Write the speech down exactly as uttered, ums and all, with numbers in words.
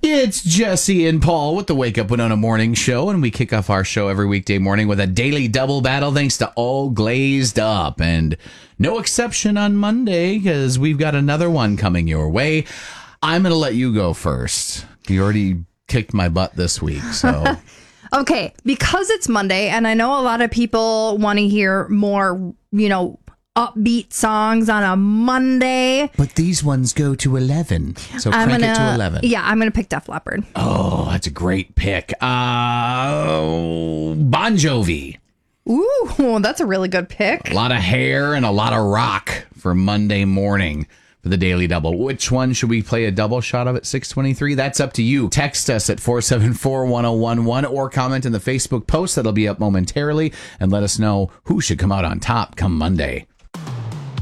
It's Jesse and Paul with the Wake Up Winona Morning Show, and we kick off our show every weekday morning with a daily double battle thanks to All Glazed Up. And no exception on Monday, because we've got another one coming your way. I'm going to let you go first. You already kicked my butt this week, so... Okay, because it's Monday, and I know a lot of people want to hear more, you know, upbeat songs on a Monday. But these ones go to eleven, so I'm crank gonna, it to eleven. Yeah, I'm going to pick Def Leppard. Oh, that's a great pick. Uh, Bon Jovi. Ooh, that's a really good pick. A lot of hair and a lot of rock for Monday morning for the Daily Double. Which one should we play a double shot of at six twenty-three? That's up to you. Text us at four seven four, one oh one one or comment in the Facebook post that'll be up momentarily and let us know who should come out on top come Monday.